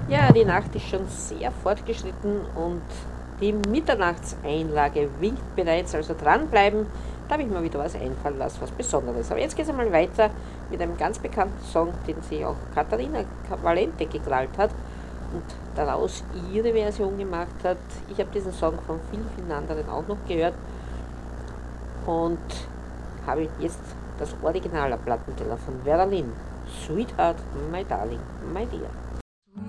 Ja, die Nacht ist schon sehr fortgeschritten und die Mitternachtseinlage winkt bereits, also dranbleiben, da habe ich mir wieder was einfallen lassen, was Besonderes. Aber jetzt geht es einmal weiter mit einem ganz bekannten Song, den sie auch Katharina Valente gekrallt hat und daraus ihre Version gemacht hat. Ich habe diesen Song von vielen, vielen anderen auch noch gehört und habe jetzt das Original am Plattenteller von Vera Lynn, Sweetheart, My Darling, My Dear.